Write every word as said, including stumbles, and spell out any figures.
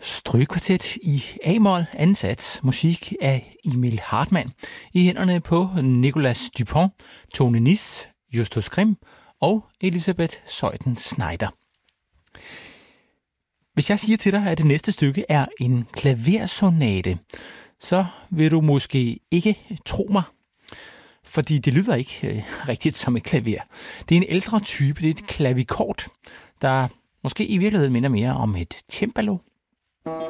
Strygekvartet i A-mol, anden sats, musik af Emil Hartmann, i hænderne på Nicolas Dupont, Tone Nis, Justus Grimm og Elisabeth Zeuthen Schneider. Hvis jeg siger til dig, at det næste stykke er en klaversonate, så vil du måske ikke tro mig, fordi det lyder ikke øh, rigtigt som et klaver. Det er en ældre type, det er et klavikord, der måske i virkeligheden minder mere om et cembalo.